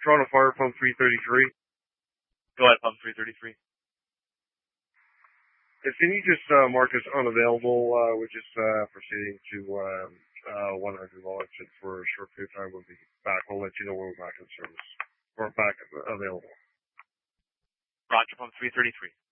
Toronto Fire, pump 333. Go ahead, pump 333. If you just mark as unavailable, we're just proceeding to 100 volts, and for a short period of time we'll be back. We'll let you know when we're back in service or back available. Roger, pump 333.